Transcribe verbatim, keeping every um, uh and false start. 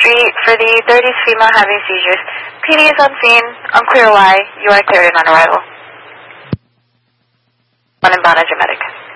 Street for the thirties female having seizures. P D is on scene. Unclear why. You are cleared in on arrival. One in Bonage Medic.